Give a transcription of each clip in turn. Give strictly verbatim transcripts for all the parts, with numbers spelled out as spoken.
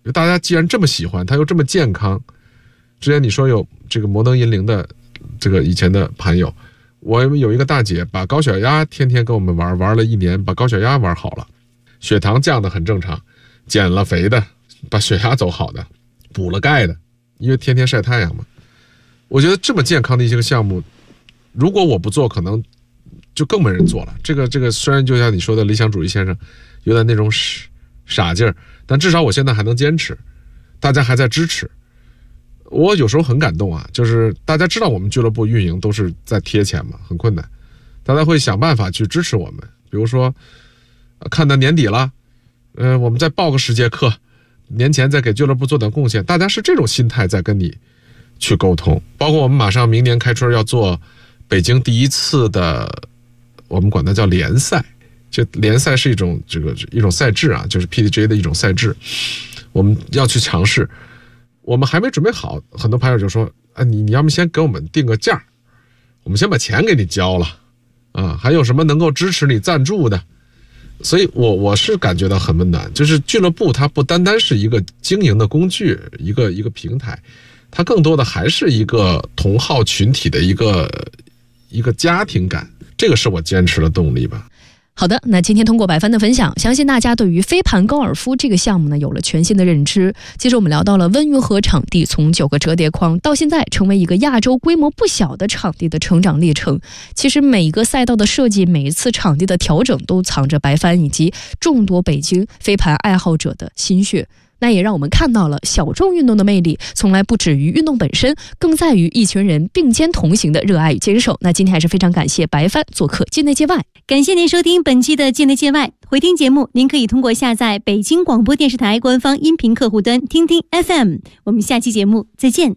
大家既然这么喜欢，它又这么健康。之前你说有这个摩登银铃的这个以前的盘友，我有一个大姐把高血压天天跟我们玩，玩了一年，把高血压玩好了，血糖降得很正常，减了肥的，把血压走好的，补了钙的，因为天天晒太阳嘛。我觉得这么健康的一些个项目，如果我不做，可能就更没人做了。这个这个虽然就像你说的理想主义先生有点那种傻劲儿，但至少我现在还能坚持，大家还在支持。我有时候很感动啊，就是大家知道我们俱乐部运营都是在贴钱嘛，很困难，大家会想办法去支持我们。比如说看到年底了，呃，我们再报个十节课，年前再给俱乐部做点贡献，大家是这种心态在跟你去沟通。包括我们马上明年开春要做北京第一次的，我们管它叫联赛，就联赛是一种这个一种赛制啊，就是 P D G A 的一种赛制，我们要去尝试。我们还没准备好，很多牌友就说：“啊，你你要么先给我们定个价，我们先把钱给你交了，啊，还有什么能够支持你赞助的？”所以我我是感觉到很温暖，就是俱乐部它不单单是一个经营的工具，一个一个平台，它更多的还是一个同好群体的一个一个家庭感，这个是我坚持的动力吧。 好的，那今天通过白帆的分享，相信大家对于飞盘高尔夫这个项目呢有了全新的认知。接着我们聊到了温榆河场地从九个折叠框到现在成为一个亚洲规模不小的场地的成长历程。其实每一个赛道的设计，每一次场地的调整都藏着白帆以及众多北京飞盘爱好者的心血。那也让我们看到了小众运动的魅力，从来不止于运动本身，更在于一群人并肩同行的热爱与坚守。那今天还是非常感谢白帆做客境内界外， 感谢您收听本期的境内界外。回听节目，您可以通过下载北京广播电视台官方音频客户端听听 F M。我们下期节目再见。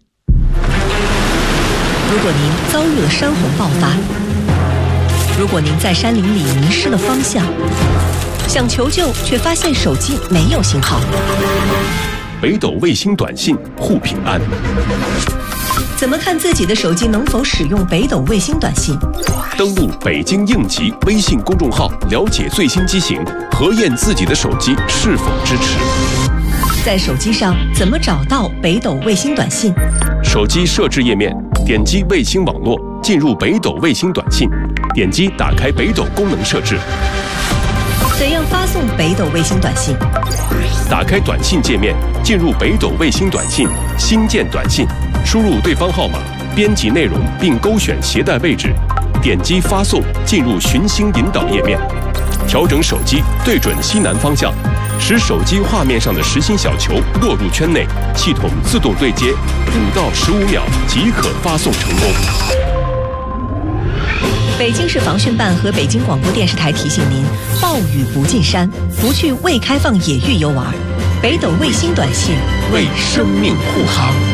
如果您遭遇了山洪爆发，如果您在山林里迷失了方向，想求救却发现手机没有信号， 北斗卫星短信护平安。 怎么看自己的手机能否使用北斗卫星短信？ 登录北京应急微信公众号，了解最新机型，核验自己的手机是否支持。 在手机上怎么找到北斗卫星短信？ 手机设置页面，点击卫星网络，进入北斗卫星短信，点击打开北斗功能设置。 怎样发送北斗卫星短信？ 打开短信界面，进入北斗卫星短信，新建短信，输入对方号码，编辑内容并勾选携带位置，点击发送，进入寻星引导页面，调整手机对准西南方向，使手机画面上的实心小球落入圈内，系统自动对接，五到十五秒即可发送成功。 北京市防汛办和北京广播电视台提醒您：暴雨不进山，不去未开放野域游玩。北斗卫星短信为生命护航。